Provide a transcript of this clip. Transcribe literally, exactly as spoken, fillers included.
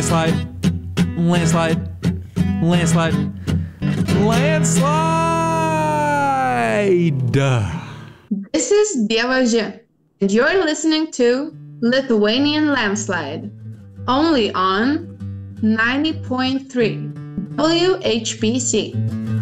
Landslide, landslide, landslide, landslide. This is Dievaži, and you're listening to Lithuanian Landslide, only on ninety point three W H P C.